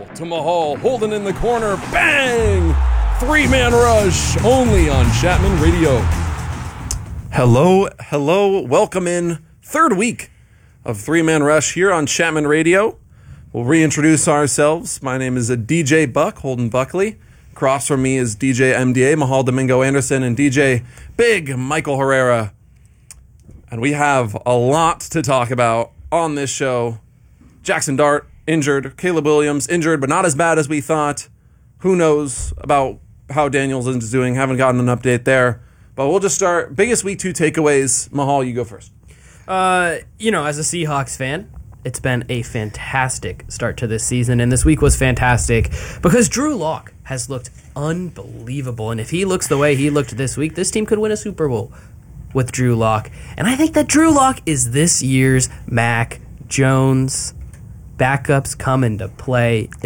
to Mahal, holding in the corner, bang! Three-man rush, only on Chapman Radio. Hello, welcome in. Third week of Three-Man Rush here on Chapman Radio. We'll reintroduce ourselves. My name is DJ Buck, Holden Buckley. Across from me is DJ MDA, Mahal Domingo Anderson, and DJ Big Michael Herrera. And we have a lot to talk about on this show. Jackson Dart, injured. Caleb Williams, injured, but not as bad as we thought. Who knows about how Daniels is doing? Haven't gotten an update there. But we'll just start. Biggest week 2 takeaways. Mahal, you go first. As a Seahawks fan, it's been a fantastic start to this season, and this week was fantastic because Drew Lock has looked unbelievable. And if he looks the way he looked this week, this team could win a Super Bowl with Drew Lock. And I think that Drew Lock is this year's Mac Jones. Backups come into play.